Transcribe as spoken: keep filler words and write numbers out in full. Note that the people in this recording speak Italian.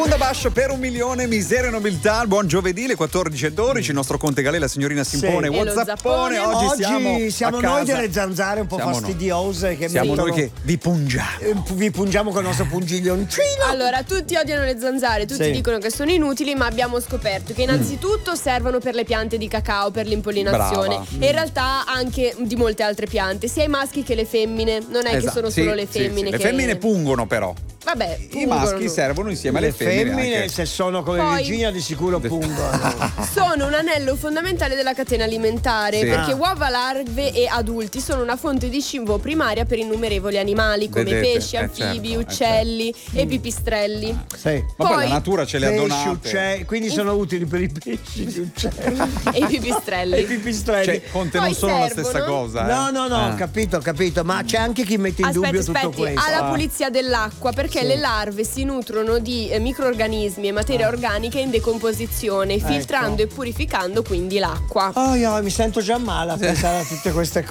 Bundabash per un milione, miseria e nobiltà. Buon giovedì, le quattordici e dodici. Il nostro Conte Galè, la signorina Simpone, Sì. Whatsappone. Oggi, Oggi siamo, siamo a noi casa. delle zanzare un po' Siamo fastidiose. Noi. Che Siamo mettono, noi che vi pungiamo. eh, Vi pungiamo con il nostro pungiglioncino. Allora, tutti odiano le zanzare, tutti Sì. dicono che sono inutili, ma abbiamo scoperto che innanzitutto servono per le piante di cacao, per l'impollinazione. Brava. E in realtà anche di molte altre piante, sia i maschi che le femmine. Non è che Esatto. sono Sì, solo le sì, femmine sì. Le che... femmine pungono però. Vabbè, I pungono. maschi servono insieme alle Le femmine. femmine, anche. se sono come Poi- Virginia, di sicuro pungono. Sono un anello fondamentale della catena alimentare, Sì. perché Ah. uova, larve e adulti sono una fonte di cibo primaria per innumerevoli animali come Vedete? pesci, Eh, anfibi, certo, eh, uccelli e pipistrelli. Sì. Ma poi Poi- la natura ce le ha Pesci, donate. uccelli, quindi sono utili per i pesci, gli uccelli E i pipistrelli. e i pipistrelli. Cioè, Conte Poi non sono la servono- stessa cosa. eh. No, no, no, Ah. ho capito, ho capito, ma c'è anche chi mette in Aspetti, dubbio tutto aspetti, questo. alla Ah. pulizia dell'acqua, perché Sì. le larve si nutrono di eh, microrganismi e materia organica in decomposizione, filtrando e purificando quindi l'acqua. Oh, io mi sento già male a pensare a tutte queste